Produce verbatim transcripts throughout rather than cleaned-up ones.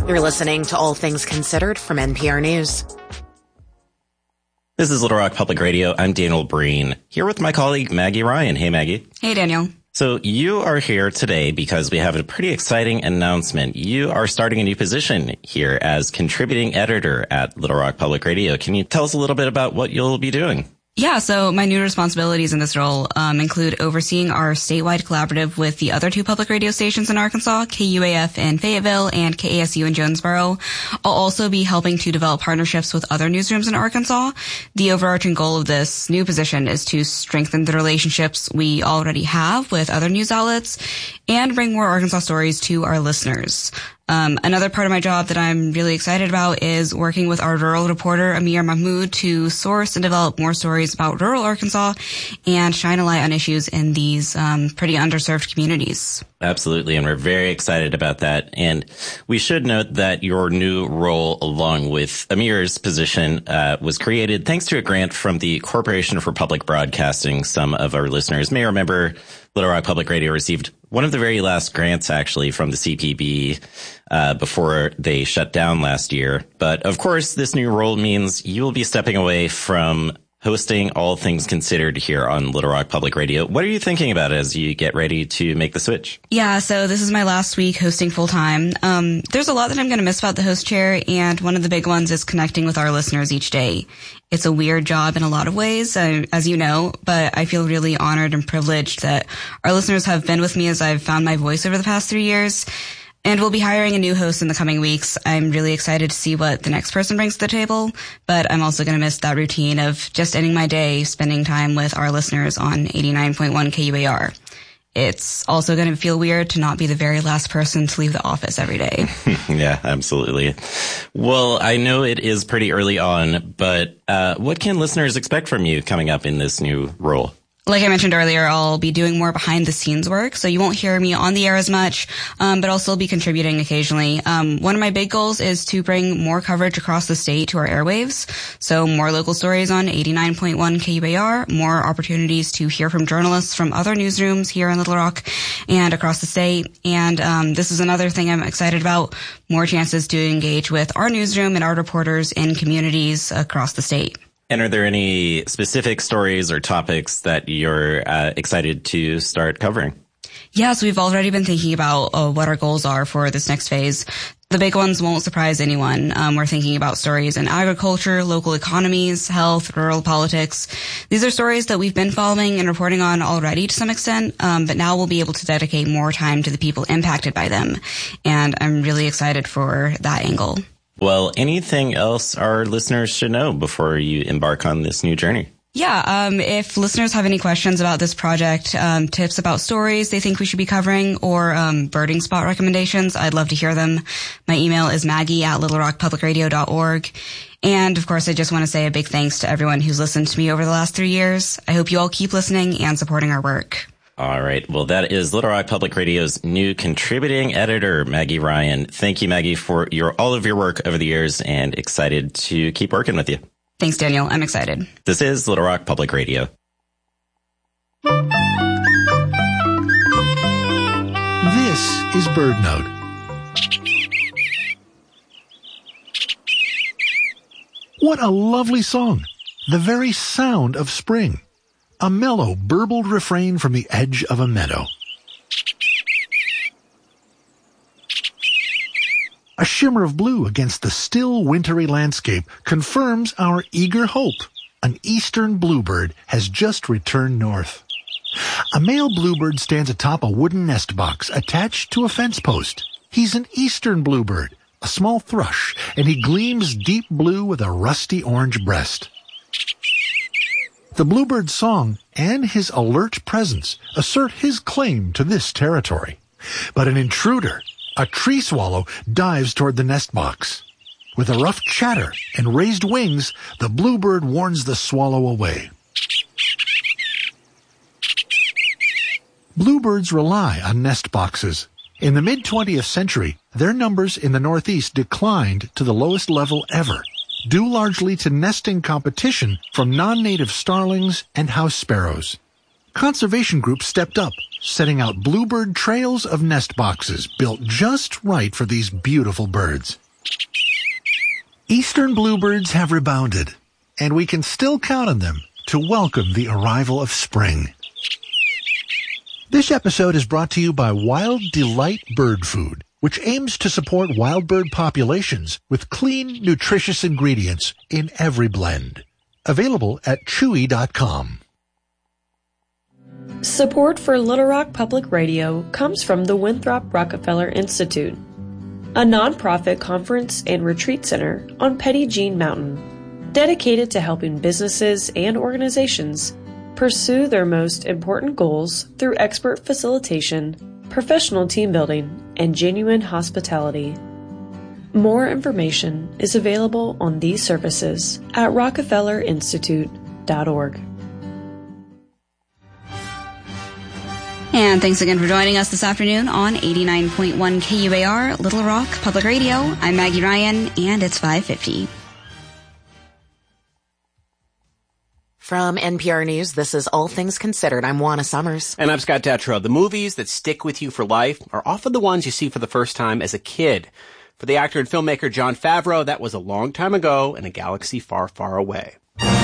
You're listening to All Things Considered from N P R News. This is Little Rock Public Radio. I'm Daniel Breen, here with my colleague Maggie Ryan. Hey, Maggie. Hey, Daniel. So you are here today because we have a pretty exciting announcement. You are starting a new position here as contributing editor at Little Rock Public Radio. Can you tell us a little bit about what you'll be doing? Yeah, so my new responsibilities in this role um, include overseeing our statewide collaborative with the other two public radio stations in Arkansas, K U A F in Fayetteville and K A S U in Jonesboro. I'll also be helping to develop partnerships with other newsrooms in Arkansas. The overarching goal of this new position is to strengthen the relationships we already have with other news outlets and bring more Arkansas stories to our listeners. Um, another part of my job that I'm really excited about is working with our rural reporter, Amir Mahmood, to source and develop more stories about rural Arkansas and shine a light on issues in these um, pretty underserved communities. Absolutely, and we're very excited about that. And we should note that your new role, along with Amir's position, uh, was created thanks to a grant from the Corporation for Public Broadcasting. Some of our listeners may remember Little Rock Public Radio received one of the very last grants, actually, from the C P B uh, before they shut down last year. But, of course, this new role means you will be stepping away from hosting All Things Considered here on Little Rock Public Radio. What are you thinking about as you get ready to make the switch? Yeah, so this is my last week hosting full-time. Um, there's a lot that I'm going to miss about the host chair, and one of the big ones is connecting with our listeners each day. It's a weird job in a lot of ways, uh, as you know, but I feel really honored and privileged that our listeners have been with me as I've found my voice over the past three years. And we'll be hiring a new host in the coming weeks. I'm really excited to see what the next person brings to the table, but I'm also going to miss that routine of just ending my day spending time with our listeners on eighty-nine point one K U A R. It's also going to feel weird to not be the very last person to leave the office every day. Yeah, absolutely. Well, I know it is pretty early on, but uh, what can listeners expect from you coming up in this new role? Like I mentioned earlier, I'll be doing more behind the scenes work, so you won't hear me on the air as much, um, but I'll still be contributing occasionally. Um, one of my big goals is to bring more coverage across the state to our airwaves, so more local stories on eighty-nine point one K U A R, more opportunities to hear from journalists from other newsrooms here in Little Rock and across the state. And um, this is another thing I'm excited about, more chances to engage with our newsroom and our reporters in communities across the state. And are there any specific stories or topics that you're uh, excited to start covering? Yes, we've already been thinking about uh, what our goals are for this next phase. The big ones won't surprise anyone. Um, we're thinking about stories in agriculture, local economies, health, rural politics. These are stories that we've been following and reporting on already to some extent, um, but now we'll be able to dedicate more time to the people impacted by them. And I'm really excited for that angle. Well, anything else our listeners should know before you embark on this new journey? Yeah, um, if listeners have any questions about this project, um, tips about stories they think we should be covering, or um, birding spot recommendations, I'd love to hear them. My email is maggie at little rock public radio dot org. And, of course, I just want to say a big thanks to everyone who's listened to me over the last three years. I hope you all keep listening and supporting our work. All right. Well, that is Little Rock Public Radio's new contributing editor, Maggie Ryan. Thank you, Maggie, for your all of your work over the years, and excited to keep working with you. Thanks, Daniel. I'm excited. This is Little Rock Public Radio. This is BirdNote. What a lovely song. The very sound of spring. A mellow, burbled refrain from the edge of a meadow. A shimmer of blue against the still wintry landscape confirms our eager hope. An eastern bluebird has just returned north. A male bluebird stands atop a wooden nest box attached to a fence post. He's an eastern bluebird, a small thrush, and he gleams deep blue with a rusty orange breast. The bluebird's song and his alert presence assert his claim to this territory. But an intruder, a tree swallow, dives toward the nest box. With a rough chatter and raised wings, the bluebird warns the swallow away. Bluebirds rely on nest boxes. In the mid-twentieth century, their numbers in the Northeast declined to the lowest level ever, due largely to nesting competition from non-native starlings and house sparrows. conservation groups stepped up, setting out bluebird trails of nest boxes built just right for these beautiful birds. Eastern bluebirds have rebounded, and we can still count on them to welcome the arrival of spring. This episode is brought to you by Wild Delight Bird Food, which aims to support wild bird populations with clean, nutritious ingredients in every blend. Available at chewy dot com. Support for Little Rock Public Radio comes from the Winthrop Rockefeller Institute, a nonprofit conference and retreat center on Petit Jean Mountain, dedicated to helping businesses and organizations pursue their most important goals through expert facilitation, professional team building, and genuine hospitality. More information is available on these services at rockefeller institute dot org. And thanks again for joining us this afternoon on eighty-nine point one K U A R, Little Rock Public Radio. I'm Maggie Ryan, and it's five fifty. From N P R News, this is All Things Considered. I'm Juana Summers. And I'm Scott Detrow. The movies that stick with you for life are often the ones you see for the first time as a kid. For the actor and filmmaker Jon Favreau, that was a long time ago in a galaxy far, far away.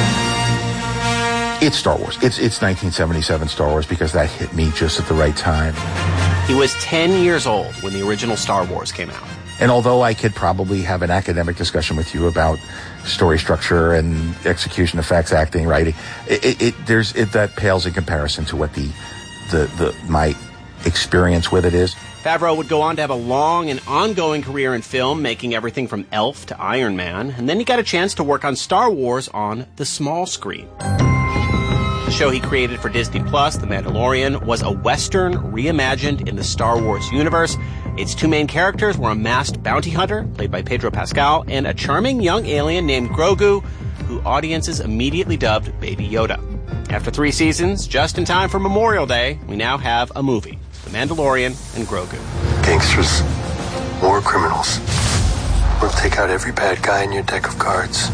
It's Star Wars. It's it's nineteen seventy-seven Star Wars because that hit me just at the right time. He was ten years old when the original Star Wars came out. And although I could probably have an academic discussion with you about story structure and execution effects, acting, writing, it, it, it there's it that pales in comparison to what the the the my experience with it is. Favreau would go on to have a long and ongoing career in film, making everything from Elf to Iron Man, and then he got a chance to work on Star Wars on the small screen. The show he created for Disney Plus, The Mandalorian, was a Western reimagined in the Star Wars universe. Its two main characters were a masked bounty hunter, played by Pedro Pascal, and a charming young alien named Grogu, who audiences immediately dubbed Baby Yoda. After three seasons, just in time for Memorial Day, we now have a movie, The Mandalorian and Grogu. Gangsters, war criminals. We'll take out every bad guy in your deck of cards.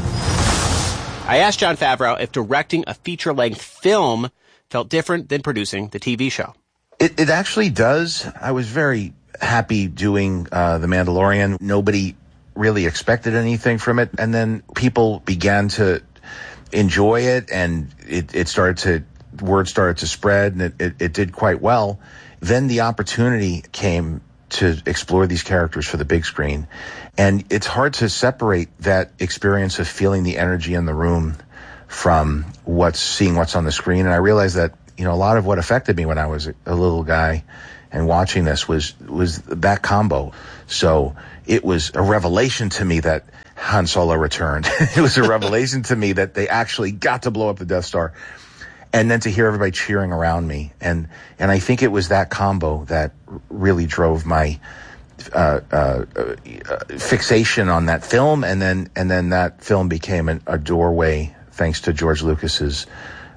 I asked Jon Favreau if directing a feature-length film felt different than producing the T V show. It, it actually does. I was very happy doing uh, The Mandalorian. Nobody really expected anything from it. And then people began to enjoy it, and it, it started to, word started to spread, and it, it, it did quite well. Then the opportunity came to explore these characters for the big screen. And it's hard to separate that experience of feeling the energy in the room from what's seeing what's on the screen. And I realized that, you know, a lot of what affected me when I was a, a little guy and watching this was, was that combo. So it was a revelation to me that Han Solo returned. It was a revelation to me that they actually got to blow up the Death Star. And then to hear everybody cheering around me. And, and I think it was that combo that really drove my, uh, uh, uh, fixation on that film. And then, and then that film became an, a doorway, thanks to George Lucas's,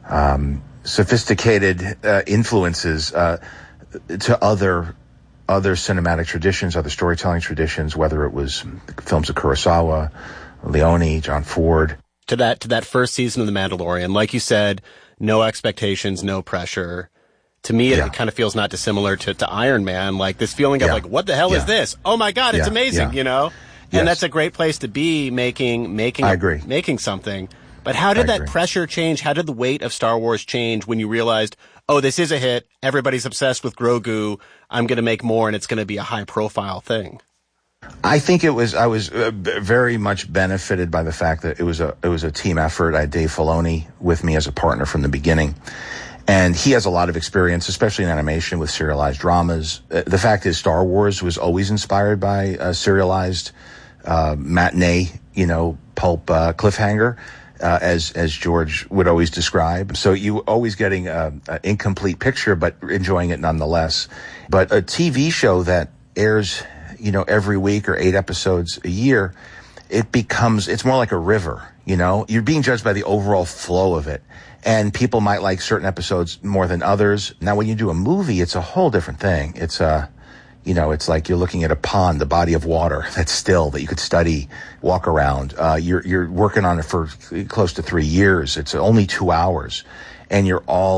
um, sophisticated, uh, influences, uh, to other, other cinematic traditions, other storytelling traditions, whether it was films of Kurosawa, Leone, John Ford. To that, to that first season of The Mandalorian, like you said, no expectations, no pressure. To me, it, yeah. it kind of feels not dissimilar to, to Iron Man, like this feeling of yeah. like, what the hell yeah. is this? Oh my God, it's yeah. amazing, yeah. you know? Yes. And that's a great place to be making, making, I agree. making something. But how did I that agree. pressure change? How did the weight of Star Wars change when you realized, oh, this is a hit. Everybody's obsessed with Grogu. I'm going to make more and it's going to be a high profile thing. I think it was, I was uh, b- very much benefited by the fact that it was a, it was a team effort. I had Dave Filoni with me as a partner from the beginning. And he has a lot of experience, especially in animation with serialized dramas. Uh, the fact is Star Wars was always inspired by a serialized, uh, matinee, you know, pulp, uh, cliffhanger, uh, as, as George would always describe. So you always getting an incomplete picture, but enjoying it nonetheless. But a T V show that airs, you know, every week or eight episodes a year, it becomes, it's more like a river, you know? You're being judged by the overall flow of it. And people might like certain episodes more than others. Now, when you do a movie, it's a whole different thing. It's a, you know, it's like you're looking at a pond, the body of water that's still, that you could study, walk around. Uh, you're, you're working on it for close to three years. It's only two hours. And you're all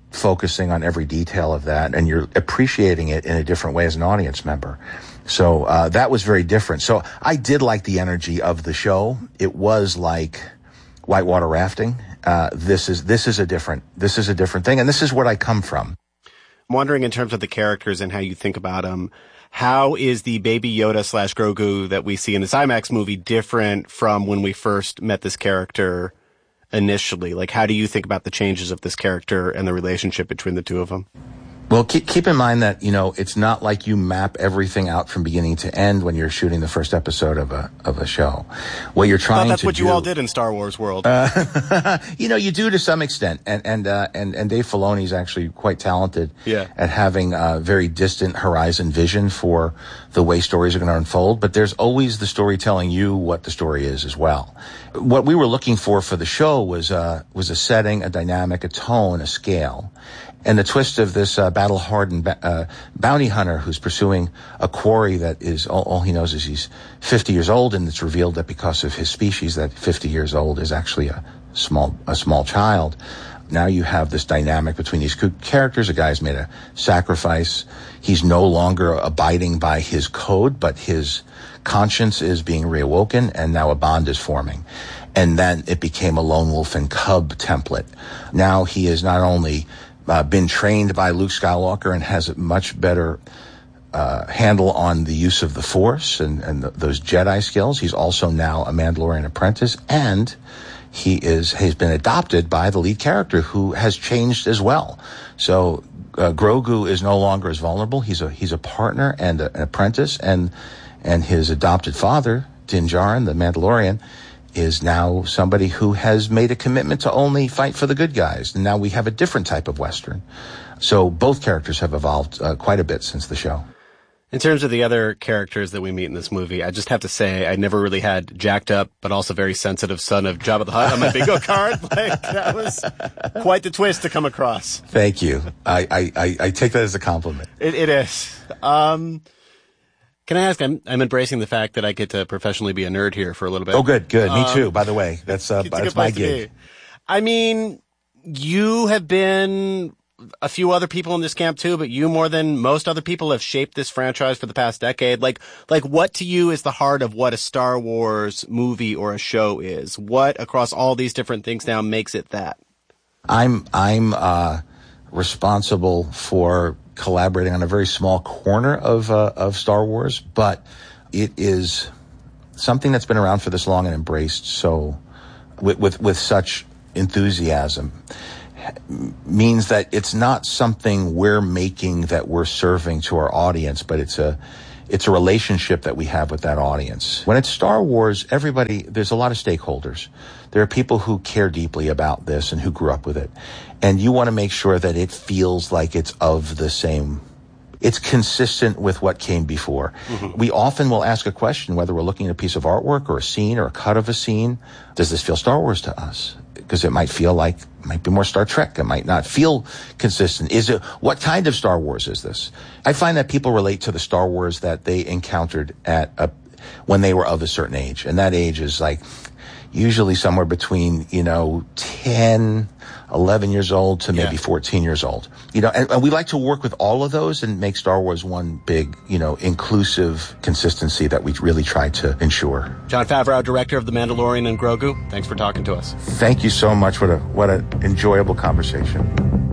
focusing on every detail of that, and you're appreciating it in a different way as an audience member. So uh, that was very different. So I did like the energy of the show. It was like whitewater rafting. Uh, this is this is a different this is a different thing, and this is where I come from. I'm wondering, in terms of the characters and how you think about them, how is the Baby Yoda slash Grogu that we see in this IMAX movie different from when we first met this character initially? Like, how do you think about the changes of this character and the relationship between the two of them? Well, keep, keep in mind that, you know, it's not like you map everything out from beginning to end when you're shooting the first episode of a of a show. What you're trying to do... that's what you all did in Star Wars world. Uh, you know, you do to some extent. And and uh, and, and Dave Filoni is actually quite talented yeah. at having a very distant horizon vision for the way stories are going to unfold. But there's always the story telling you what the story is as well. What we were looking for for the show was, uh, was a setting, a dynamic, a tone, a scale. And the twist of this uh, battle-hardened uh, bounty hunter who's pursuing a quarry that is all, all he knows is he's fifty years old, and it's revealed that because of his species, that fifty years old is actually a small a small child. Now you have this dynamic between these two characters. A guy's made a sacrifice. He's no longer abiding by his code, but his conscience is being reawoken, and now a bond is forming. And then it became a lone wolf and cub template. Now he is not only Uh, been trained by Luke Skywalker and has a much better uh, handle on the use of the Force and, and the, those Jedi skills. He's also now a Mandalorian apprentice, and he is has been adopted by the lead character, who has changed as well. So uh, Grogu is no longer as vulnerable. He's a he's a partner and a, an apprentice, and and his adopted father, Din Djarin, the Mandalorian, is now somebody who has made a commitment to only fight for the good guys. And now we have a different type of Western. So both characters have evolved uh, quite a bit since the show. In terms of the other characters that we meet in this movie, I just have to say I never really had jacked up, but also very sensitive son of Jabba the Hutt on my bingo card. Like, that was quite the twist to come across. Thank you. I, I, I, I take that as a compliment. It, it is. Um... Can I ask, I'm, I'm embracing the fact that I get to professionally be a nerd here for a little bit. Oh, good, good. Me um, too, by the way. That's, uh, that's my gig. I mean, you have been a few other people in this camp too, but you more than most other people have shaped this franchise for the past decade. Like, like what to you is the heart of what a Star Wars movie or a show is? What across all these different things now makes it that? I'm, I'm, uh, responsible for collaborating on a very small corner of uh, of Star Wars, but it is something that's been around for this long and embraced so with with, with such enthusiasm. Means that it's not something we're making that we're serving to our audience, but it's a it's a relationship that we have with that audience. When it's Star Wars, everybody, there's a lot of stakeholders. There are people who care deeply about this and who grew up with it. And you want to make sure that it feels like it's of the same, it's consistent with what came before. Mm-hmm. We often will ask a question, whether we're looking at a piece of artwork or a scene or a cut of a scene, does this feel Star Wars to us? Because it might feel like, it might be more Star Trek. It might not feel consistent. Is it, what kind of Star Wars is this? I find that people relate to the Star Wars that they encountered at a, when they were of a certain age. And that age is like, usually somewhere between, you know, ten, eleven years old to maybe yeah. fourteen years old. You know, and, and we like to work with all of those and make Star Wars one big, you know, inclusive consistency that we really try to ensure. Jon Favreau, director of The Mandalorian and Grogu, thanks for talking to us. Thank you so much. What a, what an enjoyable conversation.